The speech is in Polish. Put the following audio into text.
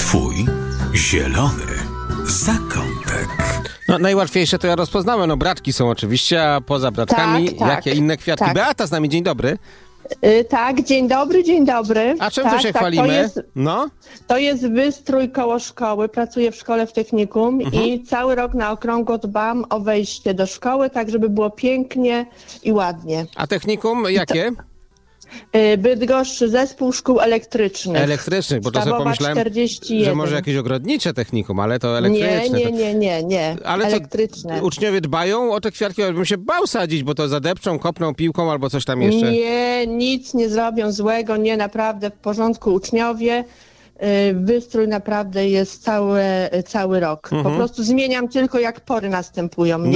Twój zielony zakątek. No najłatwiejsze to ja rozpoznałem. No bratki są oczywiście, a poza bratkami Tak, jakie inne kwiatki? tak. Beata z nami, dzień dobry. Tak, dzień dobry, dzień dobry. A czym tak, tu się chwalimy? To jest wystrój koło szkoły. Pracuję w szkole w technikum i cały rok na okrągło dbam o wejście do szkoły, tak żeby było pięknie i ładnie. A technikum jakie? Bydgoszcz, Zespół Szkół Elektrycznych. Elektrycznych, bo to sobie Sztabowa pomyślałem, 41. że może jakieś ogrodnicze technikum, ale to elektryczne. Nie. Ale co, elektryczne. uczniowie dbają o te kwiatki? Ja bym się bał sadzić, bo to zadepczą, kopną piłką albo coś tam jeszcze. Nie, nic nie zrobią złego, nie, naprawdę w porządku uczniowie. Wystrój naprawdę jest cały rok. Po prostu zmieniam tylko jak pory następują.